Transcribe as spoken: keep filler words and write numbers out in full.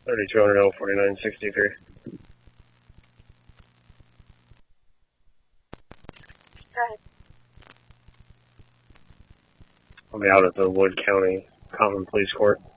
thirty-two hundred L forty-nine sixty-three. Go ahead. I'll be out at the Wood County Common Police Court.